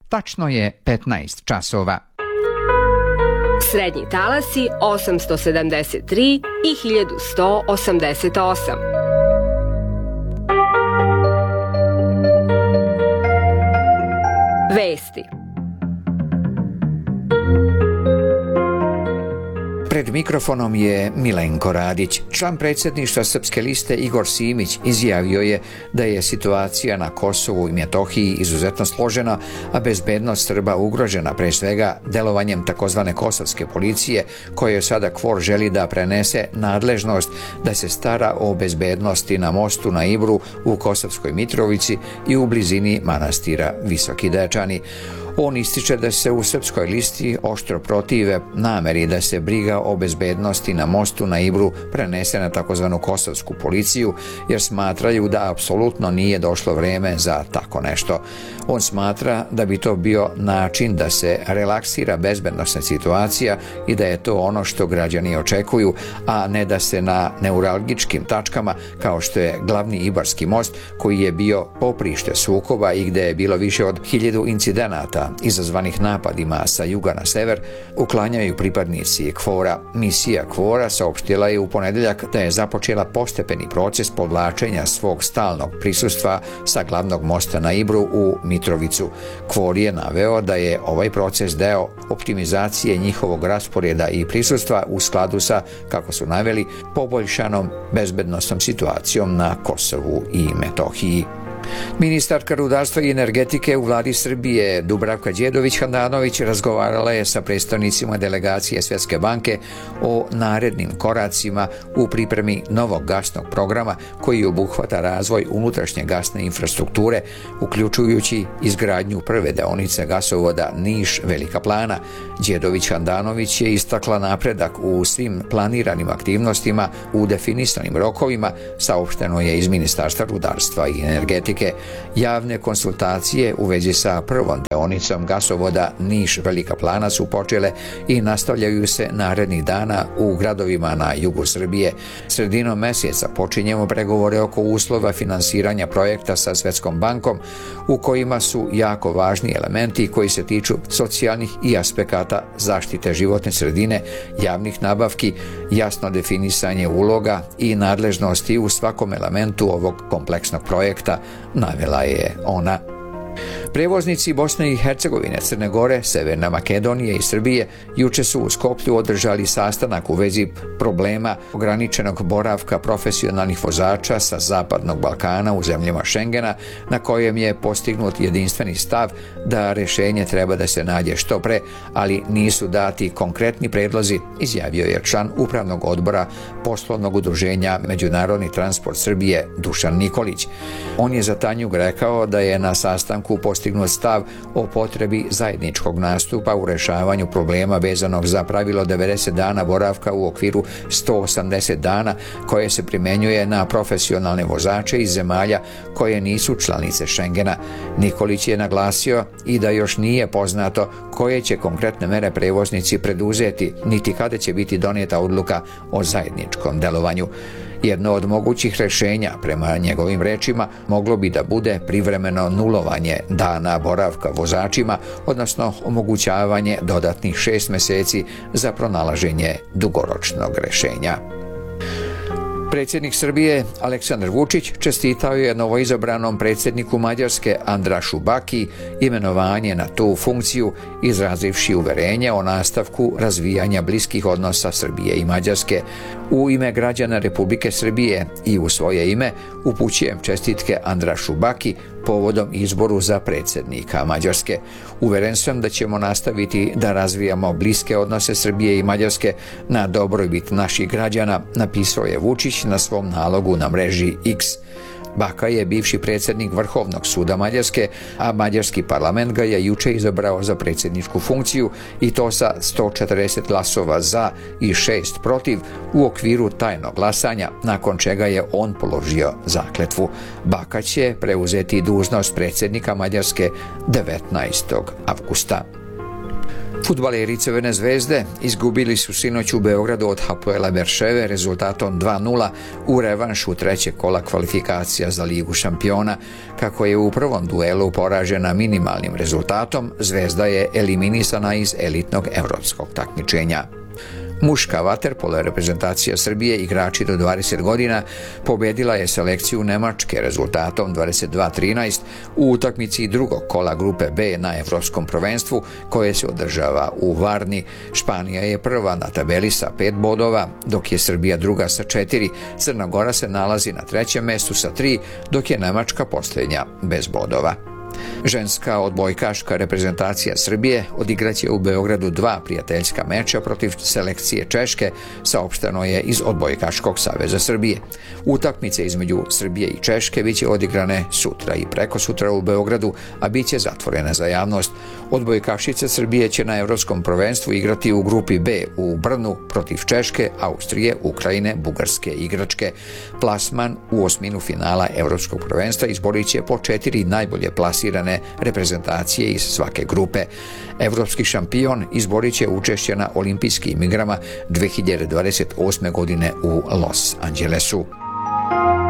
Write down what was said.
Tačno je 15 časova. Srednji talasi 873 i 1188. Vesti. Pred mikrofonom je Milenko Radić. Član predsjedništva Srpske liste Igor Simić izjavio je da je situacija na Kosovu i Metohiji izuzetno složena, a bezbednost Srba ugrožena pre svega delovanjem takozvane kosovske policije, koje sada KFOR želi da prenese nadležnost da se stara o bezbednosti na mostu na Ibru u Kosovskoj Mitrovici i u blizini manastira Visoki Dečani. On ističe da se u Srpskoj listi oštro protive nameri da se briga o bezbednosti na mostu na Ibru prenese na takozvanu kosovsku policiju, jer smatraju da apsolutno nije došlo vreme za tako nešto. On smatra da bi to bio način da se relaksira bezbednosna situacija i da je to ono što građani očekuju, a ne da se na neuralgičkim tačkama kao što je glavni Ibarski most, koji je bio poprište sukoba i gde je bilo više od 1000 incidenata izazvanih napadima sa juga na sever, uklanjaju pripadnici KFOR-a. Misija KFOR-a saopštila je u ponedeljak da je započela postepeni proces povlačenja svog stalnog prisustva sa glavnog mosta na Ibru u Mitrovicu. KFOR je naveo da je ovaj proces deo optimizacije njihovog rasporeda i prisustva u skladu sa, kako su naveli, poboljšanom bezbednosnom situacijom na Kosovu i Metohiji. Ministarka rudarstva i energetike u vladi Srbije Dubravka Đedović-Handanović razgovarala je sa predstavnicima delegacije Svjetske banke o narednim koracima u pripremi novog gasnog programa koji obuhvata razvoj unutrašnje gasne infrastrukture, uključujući izgradnju prve deonice gasovoda Niš-Velika Plana. Đedović-Handanović je istakla napredak u svim planiranim aktivnostima u definisanim rokovima, saopšteno je iz Ministarstva rudarstva i energetike. Javne konsultacije u vezi sa prvom deonicom gasovoda Niš-Velika Plana su počele i nastavljaju se narednih dana u gradovima na jugu Srbije. Sredinom meseca počinjemo pregovore oko uslova finansiranja projekta sa Svjetskom bankom, u kojima su jako važni elementi koji se tiču socijalnih i aspekata zaštite životne sredine, javnih nabavki, jasno definisanje uloga i nadležnosti u svakom elementu ovog kompleksnog projekta, navela je ona. Prevoznici Bosne i Hercegovine, Crne Gore, Severne Makedonije i Srbije juče su u Skoplju održali sastanak u vezi problema ograničenog boravka profesionalnih vozača sa Zapadnog Balkana u zemljama Šengena, na kojem je postignut jedinstveni stav da rješenje treba da se nađe što pre, ali nisu dati konkretni predlozi, izjavio je član upravnog odbora poslovnog udruženja Međunarodni transport Srbije Dušan Nikolić. On je za Tanjug rekao da je na sastanku postignut stav o potrebi zajedničkog nastupa u rešavanju problema vezanog za pravilo 90 dana boravka u okviru 180 dana koje se primenjuje na profesionalne vozače iz zemalja koje nisu članice Šengena. Nikolić je naglasio i da još nije poznato koje će konkretne mere prevoznici preduzeti, niti kada će biti donijeta odluka o zajedničkom delovanju. Jedno od mogućih rješenja, prema njegovim rečima, moglo bi da bude privremeno nulovanje dana boravka vozačima, odnosno omogućavanje dodatnih 6 mjeseci za pronalaženje dugoročnog rješenja. Predsjednik Srbije Aleksandar Vučić čestitao je novoizabranom predsjedniku Mađarske Andrašu Baki imenovanje na tu funkciju, izrazivši uverenje o nastavku razvijanja bliskih odnosa Srbije i Mađarske. U ime građana Republike Srbije i u svoje ime upućujem čestitke Andrašu Baki povodom izboru za predsjednika Mađarske. Uveren sam da ćemo nastaviti da razvijamo bliske odnose Srbije i Mađarske na dobrobit naših građana, napisao je Vučić na svom nalogu na mreži X. Baka je bivši predsjednik Vrhovnog suda Mađarske, a mađarski parlament ga je juče izabrao za predsjedničku funkciju i to sa 140 glasova za i 6 protiv u okviru tajnog glasanja, nakon čega je on položio zakletvu. Baka će preuzeti dužnost predsjednika Mađarske 19. avgusta. Fudbaleri Crvene zvezde izgubili su sinoć u Beogradu od Hapoela Berševe rezultatom 2:0 u revanšu trećeg kola kvalifikacija za Ligu šampiona. Kako je u prvom duelu poražena minimalnim rezultatom, Zvezda je eliminisana iz elitnog evropskog takmičenja. Muška vaterpolo reprezentacija Srbije, igrači do 20 godina, pobedila je selekciju Nemačke rezultatom 22:13 u utakmici drugog kola grupe B na Evropskom prvenstvu koje se održava u Varni. Španija je prva na tabeli sa 5 bodova, dok je Srbija druga sa 4. Crna Gora se nalazi na trećem mestu sa 3, dok je Nemačka posljednja bez bodova. Ženska odbojkaška reprezentacija Srbije odigraće u Beogradu 2 prijateljska meča protiv selekcije Češke, saopšteno je iz Odbojkaškog saveza Srbije. Utakmice između Srbije i Češke biće odigrane sutra i prekosutra u Beogradu, a biće zatvorene za javnost. Odbojkašice Srbije će na Evropskom prvenstvu igrati u grupi B u Brnu protiv Češke, Austrije, Ukrajine, Bugarske i Grčke. Plasman u osminu finala Evropskog prvenstva izborit će po 4 najbolje plasirane reprezentacije iz svake grupe. Evropski šampion izborit će učešće na olimpijskim igrama 2028. godine u Los Angelesu.